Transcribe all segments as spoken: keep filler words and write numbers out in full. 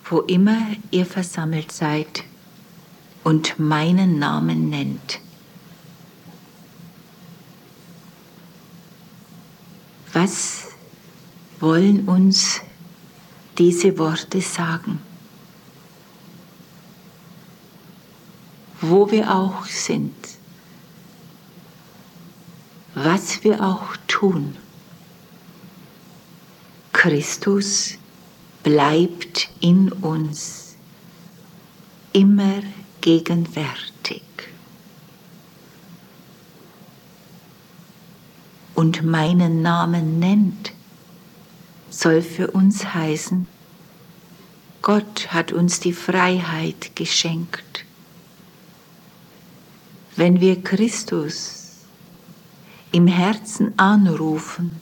wo immer ihr versammelt seid und meinen Namen nennt. Was wollen uns diese Worte sagen? Wo wir auch sind, was wir auch tun, Christus bleibt in uns immer gegenwärtig. Und meinen Namen nennt, soll für uns heißen, Gott hat uns die Freiheit geschenkt. Wenn wir Christus im Herzen anrufen,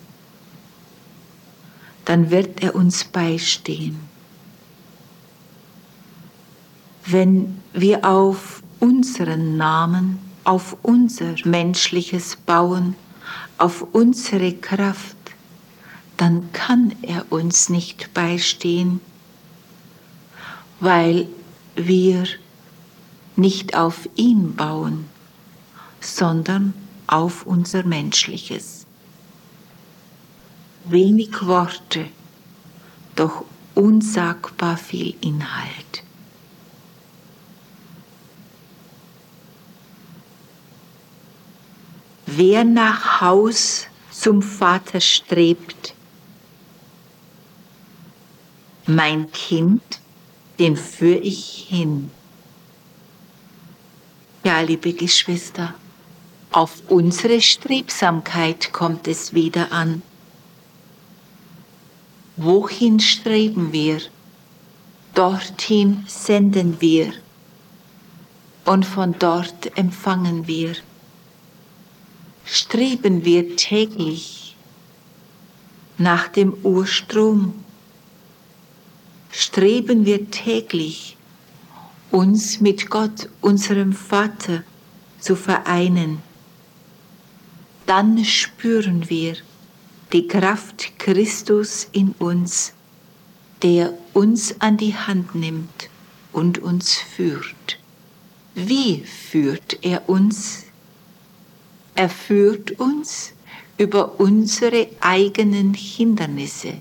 dann wird er uns beistehen. Wenn wir auf unseren Namen, auf unser Menschliches bauen, auf unsere Kraft, dann kann er uns nicht beistehen, weil wir nicht auf ihn bauen, sondern auf unser Menschliches. Wenig Worte, doch unsagbar viel Inhalt. Wer nach Haus zum Vater strebt, mein Kind, den führ ich hin. Ja, liebe Geschwister, auf unsere Strebsamkeit kommt es wieder an. Wohin streben wir? Dorthin senden wir. Und von dort empfangen wir. Streben wir täglich nach dem Urstrom? Streben wir täglich, uns mit Gott, unserem Vater, zu vereinen? Dann spüren wir die Kraft Christus in uns, der uns an die Hand nimmt und uns führt. Wie führt er uns? Er führt uns über unsere eigenen Hindernisse.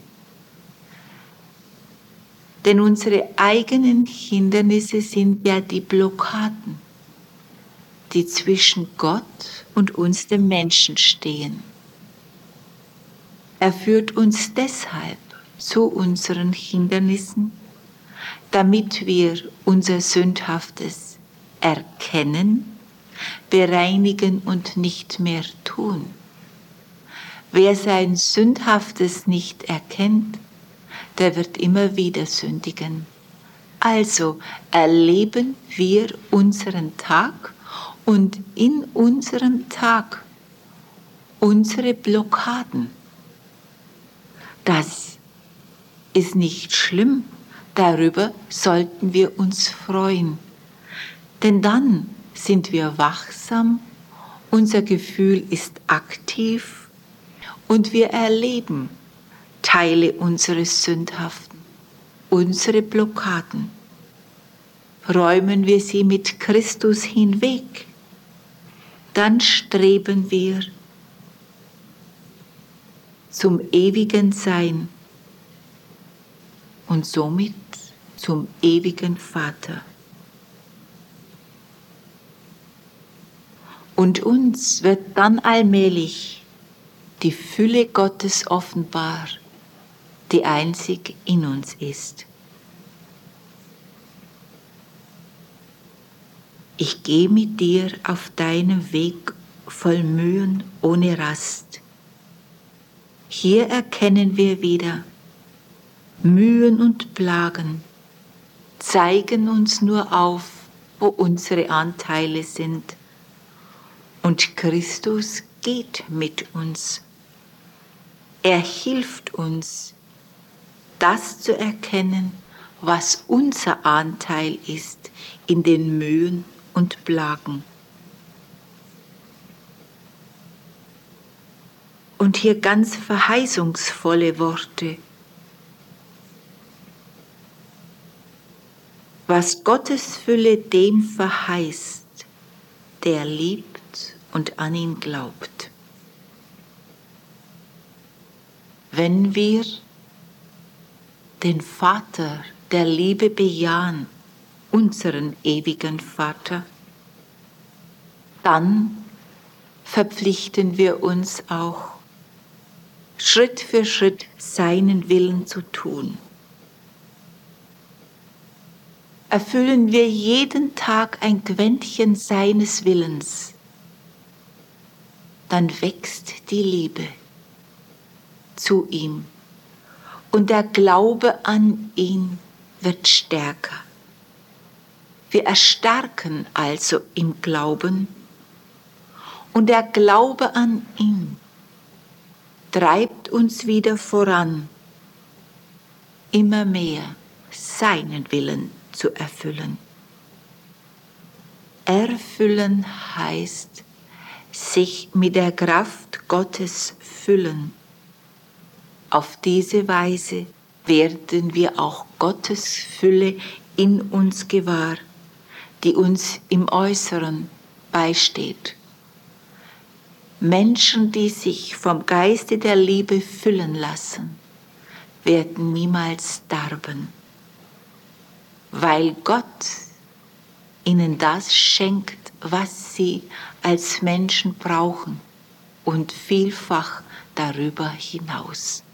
Denn unsere eigenen Hindernisse sind ja die Blockaden, die zwischen Gott und uns, dem Menschen, stehen. Er führt uns deshalb zu unseren Hindernissen, damit wir unser Sündhaftes erkennen, bereinigen und nicht mehr tun. Wer sein Sündhaftes nicht erkennt, der wird immer wieder sündigen. Also erleben wir unseren Tag und in unserem Tag unsere Blockaden. Das ist nicht schlimm, darüber sollten wir uns freuen. Denn dann sind wir wachsam, unser Gefühl ist aktiv und wir erleben Teile unseres Sündhaften, unsere Blockaden. Räumen wir sie mit Christus hinweg, dann streben wir zum ewigen Sein und somit zum ewigen Vater. Und uns wird dann allmählich die Fülle Gottes offenbar, die einzig in uns ist. Ich gehe mit dir auf deinem Weg voll Mühen ohne Rast. Hier erkennen wir wieder, Mühen und Plagen zeigen uns nur auf, wo unsere Anteile sind. Und Christus geht mit uns. Er hilft uns, das zu erkennen, was unser Anteil ist in den Mühen und Plagen. Und hier ganz verheißungsvolle Worte. was Gottes Fülle dem verheißt, der liebt und an ihn glaubt. Wenn wir den Vater der Liebe bejahen, unseren ewigen Vater, dann verpflichten wir uns auch, Schritt für Schritt seinen Willen zu tun. Erfüllen wir jeden Tag ein Quäntchen seines Willens, dann wächst die Liebe zu ihm und der Glaube an ihn wird stärker. Wir erstarken also im Glauben und der Glaube an ihn treibt uns wieder voran, immer mehr seinen Willen zu erfüllen. Erfüllen heißt, sich mit der Kraft Gottes füllen. Auf diese Weise werden wir auch Gottes Fülle in uns gewahr, die uns im Äußeren beisteht. Menschen, die sich vom Geiste der Liebe füllen lassen, werden niemals darben, weil Gott ihnen das schenkt, was sie als Menschen brauchen und vielfach darüber hinaus.